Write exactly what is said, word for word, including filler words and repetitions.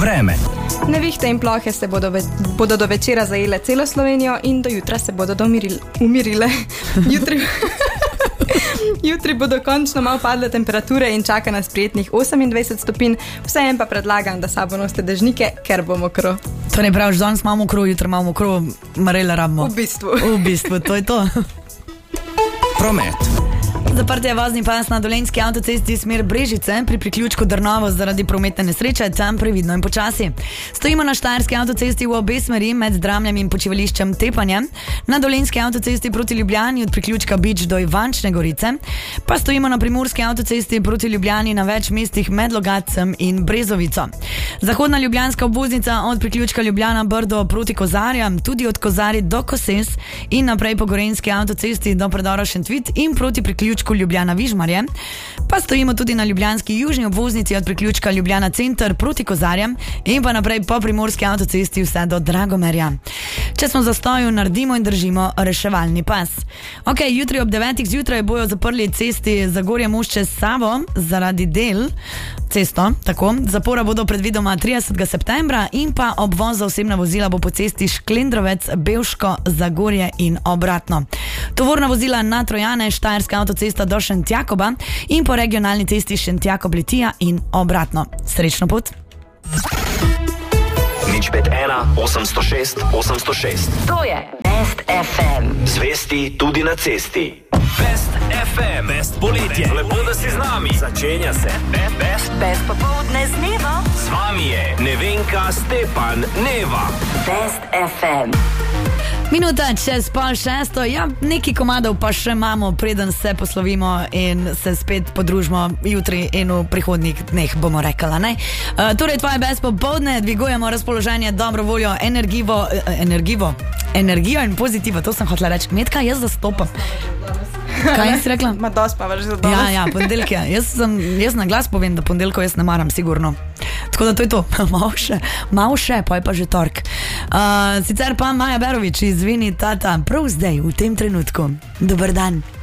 Vreme. Nevihte in plohe se bodo, ve bodo do večera zajele celo Slovenijo in do jutra se bodo domiril umirile. Jutri... Jutri bodo končno malo padle temperature in čaka nas prijetnih osemindvajset stopinj, vseeno pa predlagam, da sabo nosite dežnike, ker bo mokro. To ne praviš, danes imamo mokro, jutri imamo mokro, marele rabimo. V bistvu. V bistvu, to je to. Promet. Zaprti je vozni pas na Dolenjski avtocesti smer Brežice pri priključku Drnovo zaradi prometne nesreče, tam previdno in počasi. Stojimo na Štajerski avtocesti v obe smeri med Dramljem in počivališčem Tepanje, na Dolenjski avtocesti proti Ljubljani od priključka Bič do Ivančne Gorice, pa stojimo na Primorski avtocesti proti Ljubljani na več mestih med Logatcem in Brezovico. Zahodna ljubljanska obvoznica od priključka Ljubljana Brdo proti Kozarjam, tudi od Kozarij do Koses in naprej po Gorenjski avtocesti do predora Šentvit in proti priključku Ljubljana Vižmarje, pa stojimo tudi na ljubljanski južni obvoznici od priključka Ljubljana Center proti Kozarjem in pa naprej po primorski avtocesti vse do Dragomerja. Če smo v zastoju, naredimo in držimo reševalni pas. Ok, jutri ob devetih zjutraj bojo zaprli cesti Zagorje Mošče s Savo zaradi del cesto, tako, zapora bodo predvidoma tridesetega septembra in pa obvoz za osebna vozila bo po cesti Šklendrovec, Bevško, Zagorje in obratno. Tovorna vozila na Trojane, Štajerska avtocesta do Šentjakoba in po regionalni cesti Šentjakob-Litija in obratno. Srečno pot! nič pet ena osemsto šest osemsto šest. To je Best ef em. Zvesti tudi na cesti. Best ef em. Best poletje. Lepo, da si z nami. Začenja se Best, Best. Best popoldne z Nevo. Z vami je Nevenka, Stepan, Neva. Best ef em. Minuta čez pol šesto, ja, neki komadov pa še imamo, preden se poslovimo in se spet podružimo jutri in v prihodnjih dneh, bomo rekla, ne? Uh, torej, tvoje best popoldne, dvigujemo razpoloženje, dobro voljo, energivo, uh, energivo, energijo in pozitivo, to sem hotela reči. Metka, jaz zastopam. Kaj si rekla? Ma dosti pa več za danes. Ja, ja, ponedeljke. Jaz, sem, jaz na glas povem, da ponedeljkov jaz ne maram, sigurno. Tako da to je to. Mal še, mal še, pa je pa že tork. Uh, sicer pa Maja Berovič izvini tata prav zdaj, v tem trenutku. Dober dan.